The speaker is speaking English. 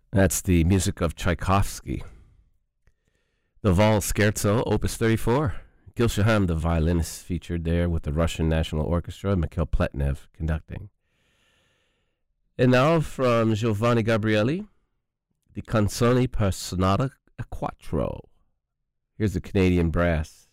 That's the music of Tchaikovsky. The Waltz Scherzo, Opus 34. Gil Shaham, the violinist, featured there with the Russian National Orchestra, Mikhail Pletnev conducting. And now from Giovanni Gabrieli, the Canzoni per Sonata a Quattro. Here's the Canadian Brass.